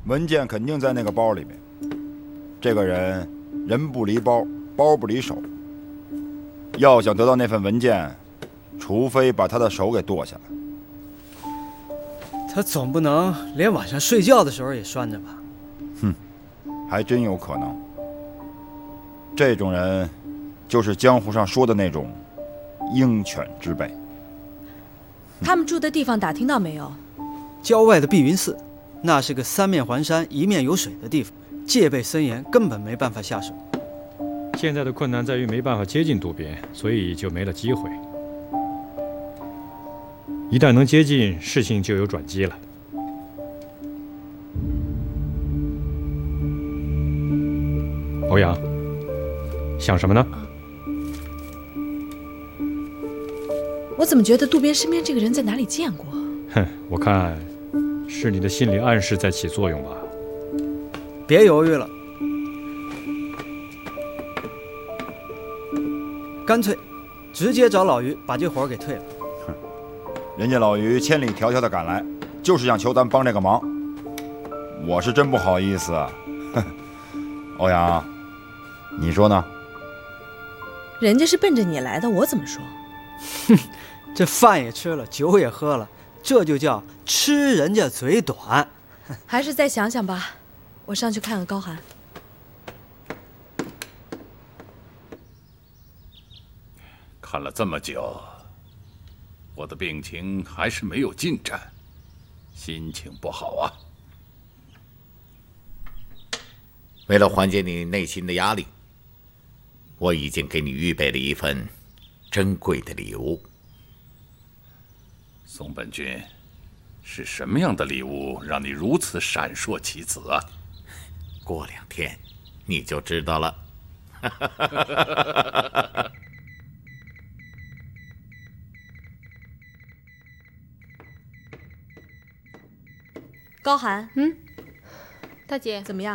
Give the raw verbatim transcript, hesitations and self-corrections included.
文件肯定在那个包里面。这个人人不离包，包不离手。要想得到那份文件，除非把他的手给剁下来。 他总不能连晚上睡觉的时候也拴着吧？ 哼，还真有可能。这种人就是江湖上说的那种鹰犬之辈。 他们住的地方打听到没有？ 郊外的碧云寺，那是个三面环山、一面有水的地方，戒备森严，根本没办法下手。 现在的困难在于没办法接近渡边，所以就没了机会。一旦能接近，事情就有转机了。欧阳，想什么呢？ 我怎么觉得渡边身边这个人在哪里见过？ 哼，我看是你的心理暗示在起作用吧。 别犹豫了，干脆直接找老于把这活儿给退了。 哼，人家老于千里迢迢的赶来，就是想求咱帮这个忙。我是真不好意思。欧阳，你说呢？ 人家是奔着你来的，我怎么说？ 哼，这饭也吃了，酒也喝了，这就叫吃人家嘴短。 还是再想想吧，我上去看看高寒。 看了这么久，我的病情还是没有进展，心情不好啊。 为了缓解你内心的压力，我已经给你预备了一份珍贵的礼物。 松本君，是什么样的礼物让你如此闪烁其词啊？ 过两天你就知道了。 高寒， 嗯，大姐怎么样？